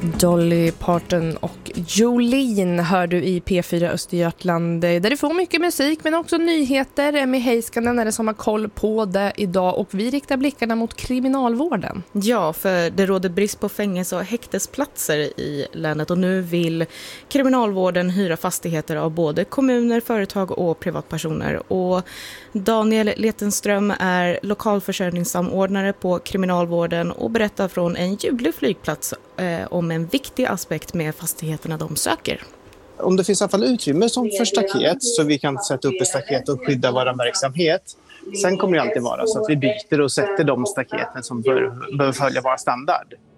Dolly Parton och Jolene hör du i P4 Östergötland, där du får mycket musik men också nyheter. Emmy Heiskanen är det som har koll på det idag, och vi riktar blickarna mot kriminalvården. Ja, för det råder brist på fängelse- och häktesplatser i länet, och nu vill kriminalvården hyra fastigheter av både kommuner, företag och privatpersoner. Och Daniel Letenström är lokalförsörjningssamordnare på kriminalvården och berättar från en ljudlig flygplats om en viktig aspekt med fastigheterna de söker. Om det finns i alla fall utrymme som för staket, så vi kan sätta upp ett staket och skydda vår verksamhet. Sen kommer det alltid vara så att vi byter och sätter de staketen som bör följa vår standard.